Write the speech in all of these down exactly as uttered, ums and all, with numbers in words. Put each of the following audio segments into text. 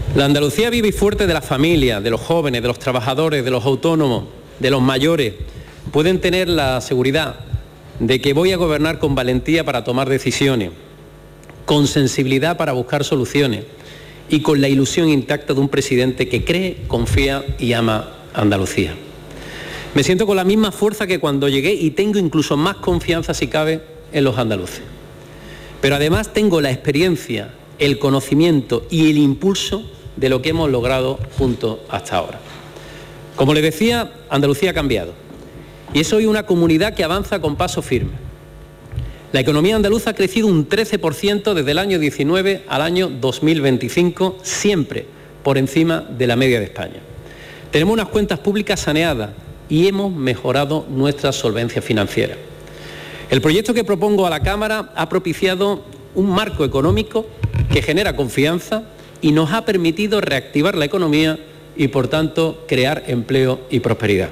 La Andalucía viva y fuerte de las familias, de los jóvenes, de los trabajadores, de los autónomos, de los mayores, pueden tener la seguridad de que voy a gobernar con valentía para tomar decisiones, con sensibilidad para buscar soluciones y con la ilusión intacta de un presidente que cree, confía y ama a Andalucía. Me siento con la misma fuerza que cuando llegué y tengo incluso más confianza, si cabe, en los andaluces. Pero además tengo la experiencia, el conocimiento y el impulso de lo que hemos logrado juntos hasta ahora. Como les decía, Andalucía ha cambiado y es hoy una comunidad que avanza con paso firme. La economía andaluza ha crecido un trece por ciento desde el año diecinueve al año dos mil veinticinco, siempre por encima de la media de España. Tenemos unas cuentas públicas saneadas y hemos mejorado nuestra solvencia financiera. El proyecto que propongo a la Cámara ha propiciado un marco económico que genera confianza y nos ha permitido reactivar la economía y, por tanto, crear empleo y prosperidad.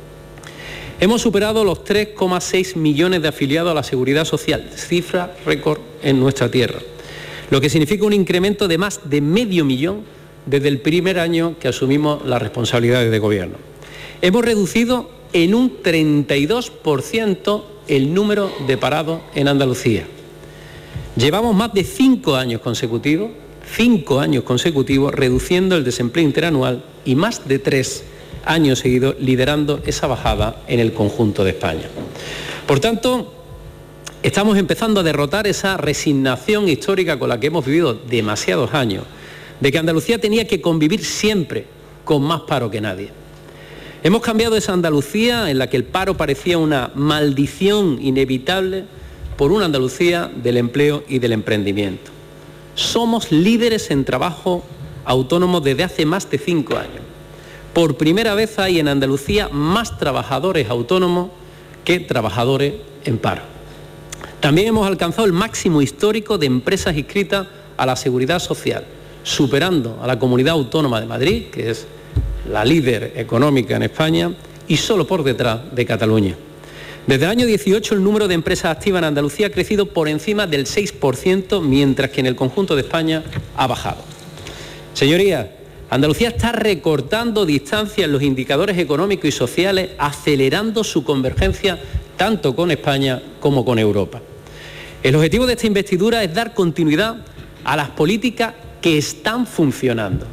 Hemos superado los tres coma seis millones de afiliados a la Seguridad Social, cifra récord en nuestra tierra, lo que significa un incremento de más de medio millón desde el primer año que asumimos las responsabilidades de gobierno. Hemos reducido en un treinta y dos por ciento el número de parados en Andalucía. Llevamos más de cinco años consecutivos cinco años consecutivos reduciendo el desempleo interanual y más de tres años seguidos liderando esa bajada en el conjunto de España. Por tanto, estamos empezando a derrotar esa resignación histórica con la que hemos vivido demasiados años, de que Andalucía tenía que convivir siempre con más paro que nadie. Hemos cambiado esa Andalucía en la que el paro parecía una maldición inevitable por una Andalucía del empleo y del emprendimiento. Somos líderes en trabajo autónomo desde hace más de cinco años. Por primera vez hay en Andalucía más trabajadores autónomos que trabajadores en paro. También hemos alcanzado el máximo histórico de empresas inscritas a la Seguridad Social, superando a la Comunidad Autónoma de Madrid, que es la líder económica en España, y solo por detrás de Cataluña. Desde el año dieciocho el número de empresas activas en Andalucía ha crecido por encima del seis por ciento, mientras que en el conjunto de España ha bajado. Señorías, Andalucía está recortando distancia en los indicadores económicos y sociales, acelerando su convergencia tanto con España como con Europa. El objetivo de esta investidura es dar continuidad a las políticas que están funcionando,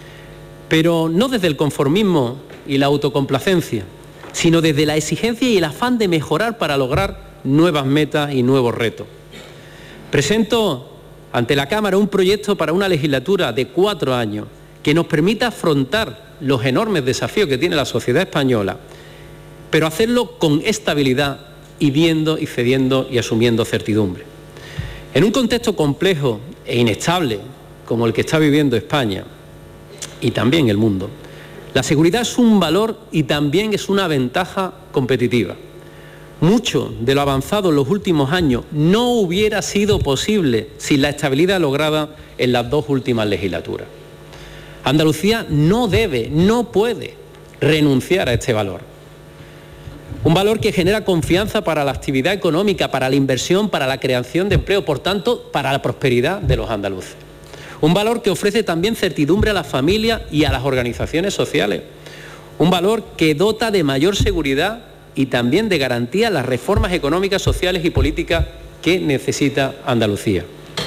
pero no desde el conformismo y la autocomplacencia, sino desde la exigencia y el afán de mejorar para lograr nuevas metas y nuevos retos. Presento ante la Cámara un proyecto para una legislatura de cuatro años que nos permita afrontar los enormes desafíos que tiene la sociedad española, pero hacerlo con estabilidad y viendo y cediendo y asumiendo certidumbre. En un contexto complejo e inestable como el que está viviendo España y también el mundo, la seguridad es un valor y también es una ventaja competitiva. Mucho de lo avanzado en los últimos años no hubiera sido posible sin la estabilidad lograda en las dos últimas legislaturas. Andalucía no debe, no puede renunciar a este valor. Un valor que genera confianza para la actividad económica, para la inversión, para la creación de empleo, por tanto, para la prosperidad de los andaluces. Un valor que ofrece también certidumbre a las familias y a las organizaciones sociales. Un valor que dota de mayor seguridad y también de garantía las reformas económicas, sociales y políticas que necesita Andalucía.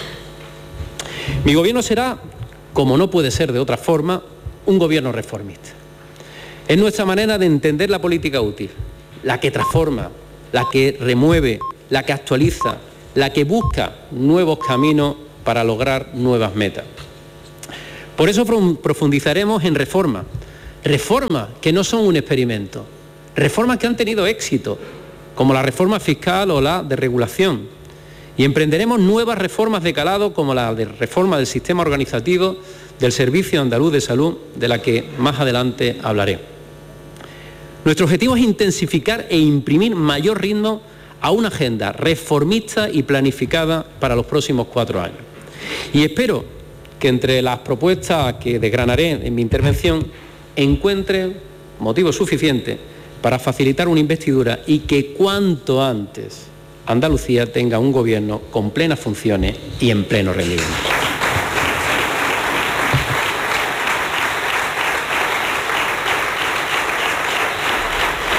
Mi gobierno será, como no puede ser de otra forma, un gobierno reformista. Es nuestra manera de entender la política útil, la que transforma, la que remueve, la que actualiza, la que busca nuevos caminos para lograr nuevas metas. Por eso profundizaremos en reformas, reformas que no son un experimento, reformas que han tenido éxito, como la reforma fiscal o la de regulación, y emprenderemos nuevas reformas de calado como la de reforma del sistema organizativo del Servicio Andaluz de Salud, de la que más adelante hablaré. Nuestro objetivo es intensificar e imprimir mayor ritmo a una agenda reformista y planificada para los próximos cuatro años. Y espero que entre las propuestas que desgranaré en mi intervención encuentre motivos suficientes para facilitar una investidura y que cuanto antes Andalucía tenga un gobierno con plenas funciones y en pleno rendimiento.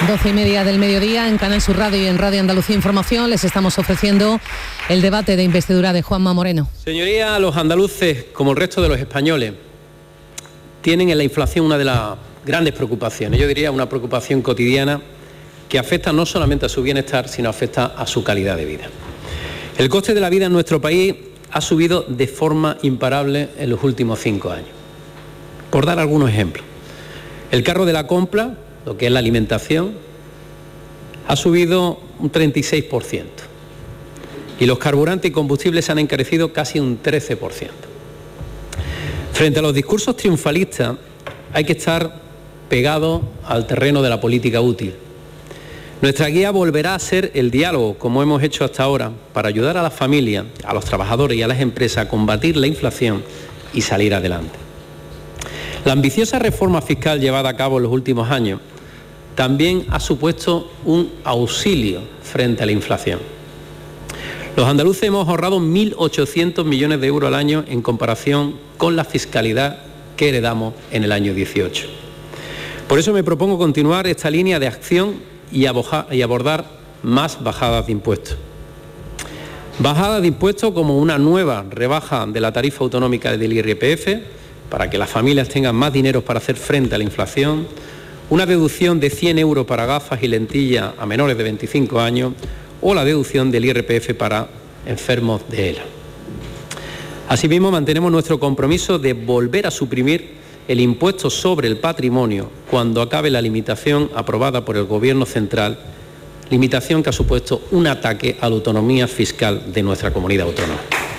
doce y media del mediodía en Canal Sur Radio y en Radio Andalucía Información les estamos ofreciendo el debate de investidura de Juanma Moreno. Señoría, los andaluces, como el resto de los españoles, tienen en la inflación una de las grandes preocupaciones, yo diría una preocupación cotidiana que afecta no solamente a su bienestar, sino afecta a su calidad de vida. El coste de la vida en nuestro país ha subido de forma imparable en los últimos cinco años. Por dar algunos ejemplos, el carro de la compra, lo que es la alimentación, ha subido un treinta y seis por ciento y los carburantes y combustibles se han encarecido casi un trece por ciento. Frente a los discursos triunfalistas hay que estar pegado al terreno de la política útil. Nuestra guía volverá a ser el diálogo, como hemos hecho hasta ahora, para ayudar a las familias, a los trabajadores y a las empresas a combatir la inflación y salir adelante. La ambiciosa reforma fiscal llevada a cabo en los últimos años también ha supuesto un auxilio frente a la inflación. Los andaluces hemos ahorrado mil ochocientos millones de euros al año en comparación con la fiscalidad que heredamos en el año dieciocho. Por eso me propongo continuar esta línea de acción y abordar más bajadas de impuestos. Bajadas de impuestos como una nueva rebaja de la tarifa autonómica del I R P F, para que las familias tengan más dinero para hacer frente a la inflación, una deducción de cien euros para gafas y lentillas a menores de veinticinco años o la deducción del I R P F para enfermos de E L A. Asimismo, mantenemos nuestro compromiso de volver a suprimir el impuesto sobre el patrimonio cuando acabe la limitación aprobada por el Gobierno central, limitación que ha supuesto un ataque a la autonomía fiscal de nuestra comunidad autónoma.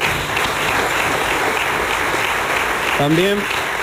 También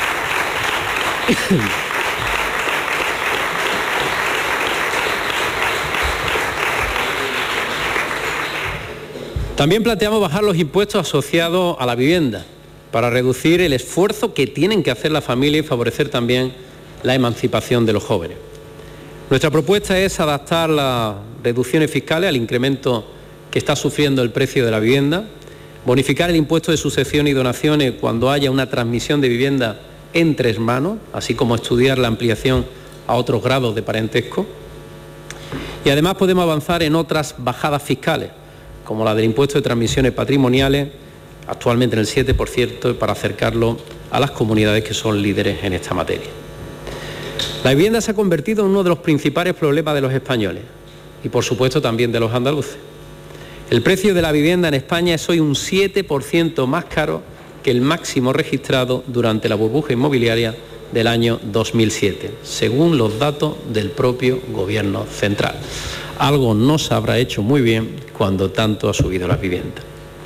También planteamos bajar los impuestos asociados a la vivienda para reducir el esfuerzo que tienen que hacer las familias y favorecer también la emancipación de los jóvenes. Nuestra propuesta es adaptar las reducciones fiscales al incremento que está sufriendo el precio de la vivienda, bonificar el impuesto de sucesión y donaciones cuando haya una transmisión de vivienda entre hermanos, así como estudiar la ampliación a otros grados de parentesco. Y además podemos avanzar en otras bajadas fiscales, como la del impuesto de transmisiones patrimoniales, actualmente en el siete por ciento, para acercarlo a las comunidades que son líderes en esta materia. La vivienda se ha convertido en uno de los principales problemas de los españoles y, por supuesto, también de los andaluces. El precio de la vivienda en España es hoy un siete por ciento más caro que el máximo registrado durante la burbuja inmobiliaria del año dos mil siete, según los datos del propio Gobierno central. Algo no se habrá hecho muy bien cuando tanto ha subido la vivienda.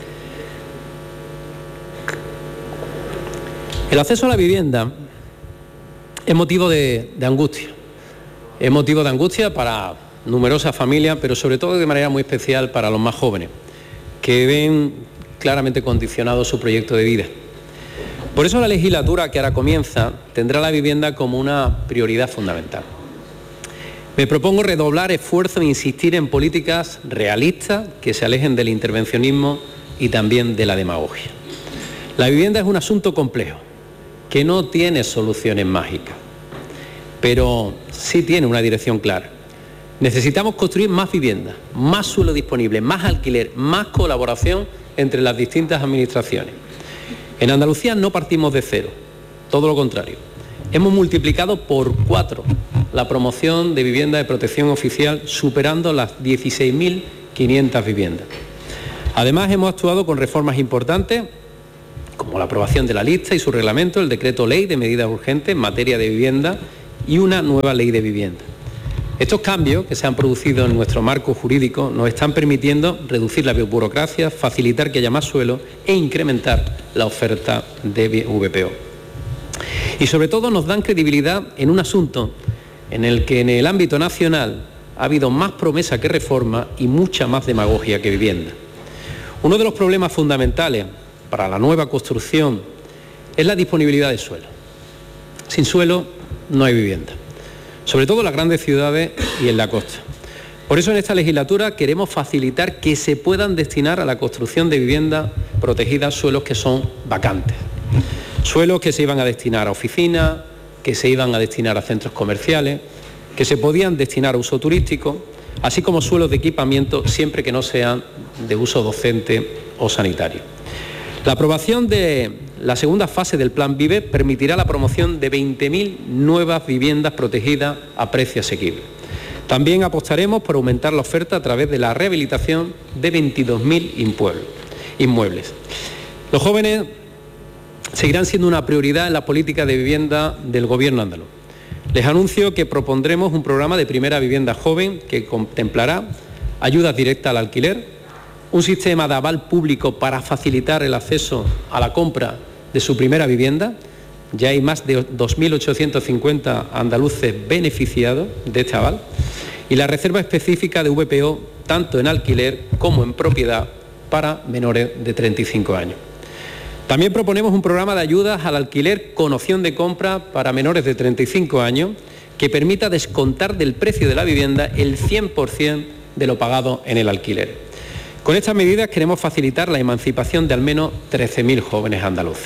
El acceso a la vivienda es motivo de, de angustia. Es motivo de angustia para numerosas familias, pero sobre todo de manera muy especial para los más jóvenes, que ven claramente condicionado su proyecto de vida. Por eso la legislatura que ahora comienza tendrá la vivienda como una prioridad fundamental. Me propongo redoblar esfuerzo e insistir en políticas realistas que se alejen del intervencionismo y también de la demagogia. La vivienda es un asunto complejo, que no tiene soluciones mágicas, pero sí tiene una dirección clara. Necesitamos construir más viviendas, más suelo disponible, más alquiler, más colaboración entre las distintas administraciones. En Andalucía no partimos de cero, todo lo contrario. Hemos multiplicado por cuatro la promoción de vivienda de protección oficial, superando las dieciséis mil quinientas viviendas. Además, hemos actuado con reformas importantes, como la aprobación de la lista y su reglamento, el decreto ley de medidas urgentes en materia de vivienda y una nueva ley de vivienda. Estos cambios que se han producido en nuestro marco jurídico nos están permitiendo reducir la burocracia, facilitar que haya más suelo e incrementar la oferta de V P O. Y sobre todo nos dan credibilidad en un asunto en el que en el ámbito nacional ha habido más promesa que reforma y mucha más demagogia que vivienda. Uno de los problemas fundamentales para la nueva construcción es la disponibilidad de suelo. Sin suelo no hay vivienda, sobre todo en las grandes ciudades y en la costa. Por eso en esta legislatura queremos facilitar que se puedan destinar a la construcción de viviendas protegidas suelos que son vacantes. Suelos que se iban a destinar a oficinas, que se iban a destinar a centros comerciales, que se podían destinar a uso turístico, así como suelos de equipamiento siempre que no sean de uso docente o sanitario. La aprobación de la segunda fase del Plan Vive permitirá la promoción de veinte mil nuevas viviendas protegidas a precio asequible. También apostaremos por aumentar la oferta a través de la rehabilitación de veintidós mil inmuebles. Los jóvenes seguirán siendo una prioridad en la política de vivienda del Gobierno andaluz. Les anuncio que propondremos un programa de primera vivienda joven que contemplará ayudas directas al alquiler, un sistema de aval público para facilitar el acceso a la compra de su primera vivienda. Ya hay más de dos mil ochocientos cincuenta andaluces beneficiados de este aval, y la reserva específica de V P O tanto en alquiler como en propiedad para menores de treinta y cinco años. También proponemos un programa de ayudas al alquiler con opción de compra para menores de treinta y cinco años que permita descontar del precio de la vivienda el cien por ciento de lo pagado en el alquiler. Con estas medidas queremos facilitar la emancipación de al menos trece mil jóvenes andaluces.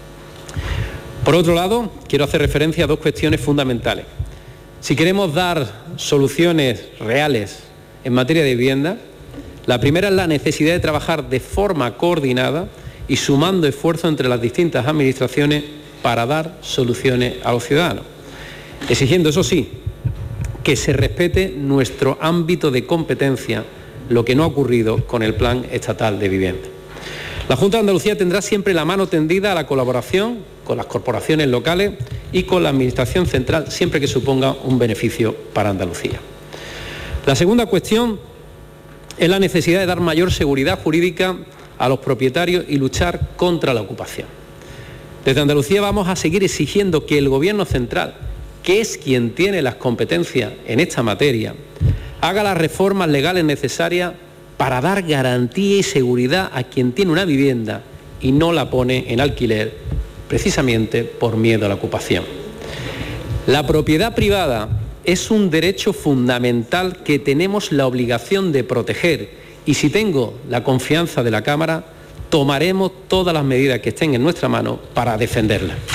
Por otro lado, quiero hacer referencia a dos cuestiones fundamentales. Si queremos dar soluciones reales en materia de vivienda, la primera es la necesidad de trabajar de forma coordinada y sumando esfuerzos entre las distintas administraciones para dar soluciones a los ciudadanos, exigiendo, eso sí, que se respete nuestro ámbito de competencia, lo que no ha ocurrido con el Plan Estatal de Vivienda. La Junta de Andalucía tendrá siempre la mano tendida a la colaboración con las corporaciones locales y con la Administración central, siempre que suponga un beneficio para Andalucía. La segunda cuestión es la necesidad de dar mayor seguridad jurídica a los propietarios y luchar contra la ocupación. Desde Andalucía vamos a seguir exigiendo que el Gobierno central, que es quien tiene las competencias en esta materia, haga las reformas legales necesarias para dar garantía y seguridad a quien tiene una vivienda y no la pone en alquiler, precisamente por miedo a la ocupación. La propiedad privada es un derecho fundamental que tenemos la obligación de proteger, y si tengo la confianza de la Cámara, tomaremos todas las medidas que estén en nuestra mano para defenderla.